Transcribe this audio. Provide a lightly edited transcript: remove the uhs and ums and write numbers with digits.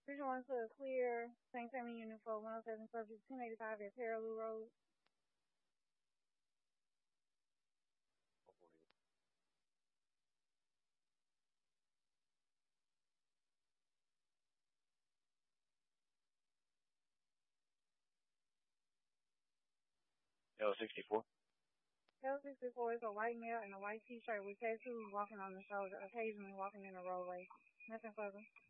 321 to clear, St. Samuel Unit for 107 subject 1085 at Perilou Road. L64. L64 is a white male in a white t-shirt with tattoos walking on the shoulder, occasionally walking in the roadway. Nothing further.